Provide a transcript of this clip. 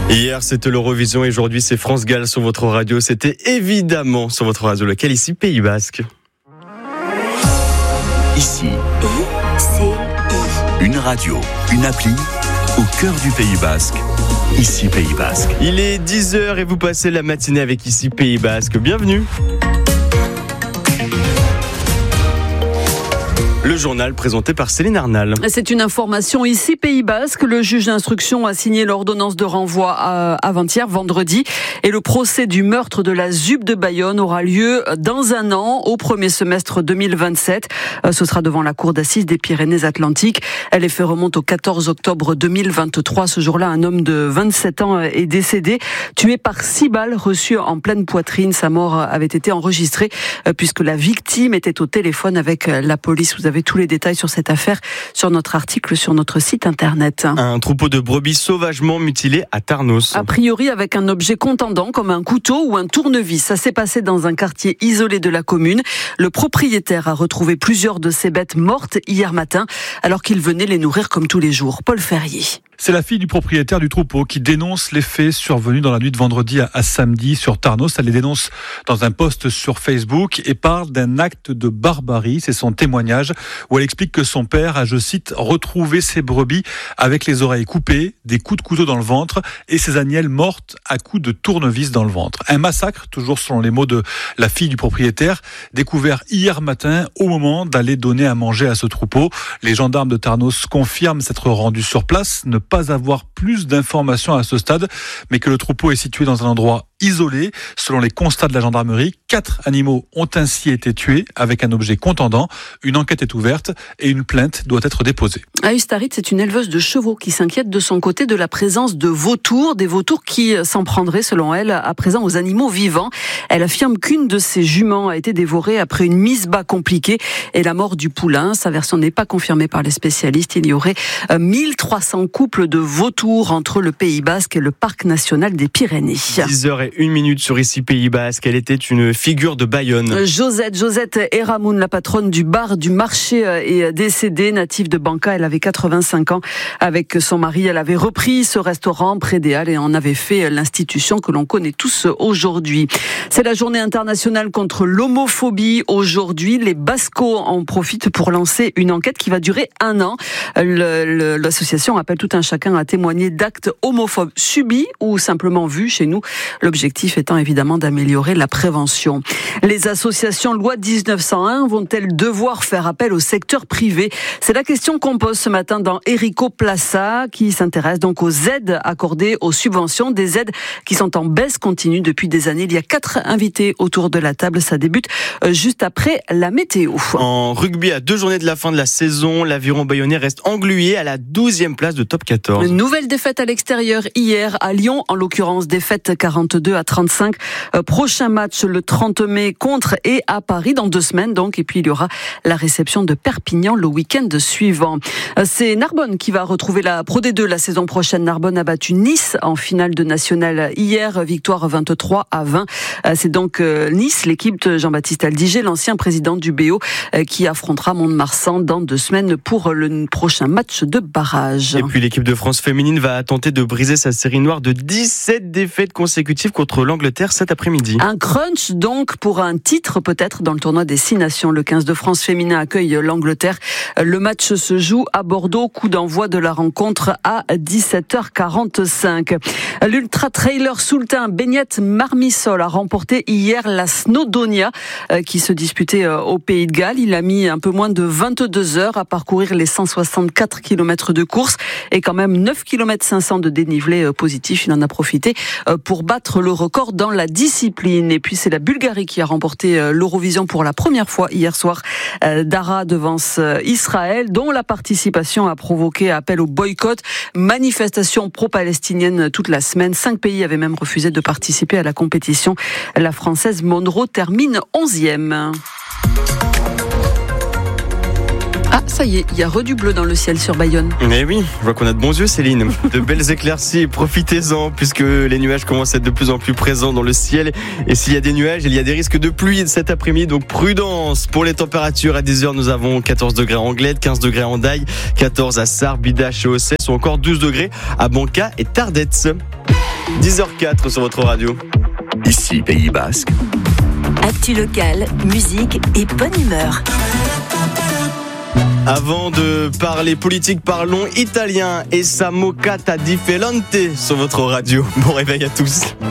Hier, c'était l'Eurovision et aujourd'hui, c'est France Gall sur votre radio. C'était évidemment sur votre radio locale, ici Pays Basque. Ici, une radio, une appli au cœur du Pays Basque. Ici Pays Basque. Il est 10h et vous passez la matinée avec ici Pays Basque. Bienvenue. Le journal présenté par Céline Arnal. C'est une information ici, Pays Basque. Le juge d'instruction a signé l'ordonnance de renvoi avant-hier, vendredi. Et le procès du meurtre de la ZUP de Bayonne aura lieu dans un an, au premier semestre 2027. Ce sera devant la cour d'assises des Pyrénées-Atlantiques. Les faits remontent au 14 octobre 2023. Ce jour-là, un homme de 27 ans est décédé, tué par 6 balles reçues en pleine poitrine. Sa mort avait été enregistrée puisque la victime était au téléphone avec la police. Vous avez tous les détails sur cette affaire sur notre article sur notre site internet. Un troupeau de brebis sauvagement mutilé à Tarnos. A priori avec un objet contendant comme un couteau ou un tournevis. Ça s'est passé dans un quartier isolé de la commune. Le propriétaire a retrouvé plusieurs de ces bêtes mortes hier matin alors qu'il venait les nourrir comme tous les jours. Paul Ferrier. C'est la fille du propriétaire du troupeau qui dénonce les faits survenus dans la nuit de vendredi à samedi sur Tarnos. Elle les dénonce dans un post sur Facebook et parle d'un acte de barbarie. C'est son témoignage où elle explique que son père a, je cite, retrouvé ses brebis avec les oreilles coupées, des coups de couteau dans le ventre et ses agnelles mortes à coups de tournevis dans le ventre. Un massacre, toujours selon les mots de la fille du propriétaire, découvert hier matin au moment d'aller donner à manger à ce troupeau. Les gendarmes de Tarnos confirment s'être rendus sur place, ne pas avoir plus d'informations à ce stade, mais que le troupeau est situé dans un endroit isolé. Selon les constats de la gendarmerie, 4 animaux ont ainsi été tués avec un objet contendant. Une enquête est ouverte et une plainte doit être déposée. À Ustarit, c'est une éleveuse de chevaux qui s'inquiète de son côté de la présence de vautours, des vautours qui s'en prendraient, selon elle, à présent aux animaux vivants. Elle affirme qu'une de ses juments a été dévorée après une mise bas compliquée et la mort du poulain. Sa version n'est pas confirmée par les spécialistes. Il y aurait 1300 couples de vautours entre le Pays Basque et le Parc national des Pyrénées. 10h01 sur ici Pays Basque. Elle était une figure de Bayonne. Josette Eramoun, la patronne du bar du marché, est décédée, native de Banca. Elle avait 85 ans. Avec son mari, elle avait repris ce restaurant près des Halles et en avait fait l'institution que l'on connaît tous aujourd'hui. C'est la journée internationale contre l'homophobie. Aujourd'hui, les Bascos en profitent pour lancer une enquête qui va durer 1 an. L'association appelle tout un chacun à témoigner d'actes homophobes subis ou simplement vus chez nous. L'objectif étant évidemment d'améliorer la prévention. Les associations loi 1901 vont-elles devoir faire appel au secteur privé? C'est la question qu'on pose ce matin dans Erico Plaza, qui s'intéresse donc aux aides accordées aux subventions, des aides qui sont en baisse continue depuis des années. Il y a 4 invités autour de la table. Ça débute juste après la météo. En rugby, à 2 journées de la fin de la saison, l'Aviron bayonnais reste englué à la 12e place de top 14. Une nouvelle défaite à l'extérieur hier à Lyon, en l'occurrence défaite 42-35. Prochain match le 30 mai contre et à Paris dans 2 semaines donc. Et puis il y aura la réception de Perpignan le week-end suivant. C'est Narbonne qui va retrouver la Pro D2 la saison prochaine. Narbonne a battu Nice en finale de nationale hier, victoire 23-20. C'est donc Nice, l'équipe de Jean-Baptiste Aldiger, l'ancien président du BO, qui affrontera Mont-de-Marsan dans 2 semaines pour le prochain match de barrage. Et puis l'équipe de France féminine va tenter de briser sa série noire de 17 défaites consécutives contre l'Angleterre cet après-midi. Un crunch donc pour un titre peut-être dans le tournoi des 6 nations. Le 15 de France féminin accueille l'Angleterre. Le match se joue à Bordeaux. Coup d'envoi de la rencontre à 17h45. L'ultra-trailer Soultin Beignets Marmissol a remporté hier la Snowdonia qui se disputait au Pays de Galles. Il a mis un peu moins de 22 heures à parcourir les 164 km de course et quand même 9 km 500 de dénivelé positif. Il en a profité pour battre le record dans la discipline. Et puis c'est la Bulgarie qui a remporté l'Eurovision pour la première fois hier soir. Dara devance Israël, dont la participation a provoqué appel au boycott, manifestation pro-palestinienne toute la semaine. 5 pays avaient même refusé de participer à la compétition. La Française Monroe termine 11e. Ah, ça y est, il y a du bleu dans le ciel sur Bayonne. Mais oui, je vois qu'on a de bons yeux, Céline. De belles éclaircies, profitez-en, puisque les nuages commencent à être de plus en plus présents dans le ciel. Et s'il y a des nuages, il y a des risques de pluie cet après-midi, donc prudence. Pour les températures, à 10h, nous avons 14 degrés à Anglette, 15 degrés à Hendaye, 14 à Sarre, Bidache et Ossès, ou encore 12 degrés à Banca et Tardets. 10h04 sur votre radio. Ici Pays Basque. Actu locale, musique et bonne humeur. Avant de parler politique, parlons italien et sa moccata differente sur votre radio. Bon réveil à tous.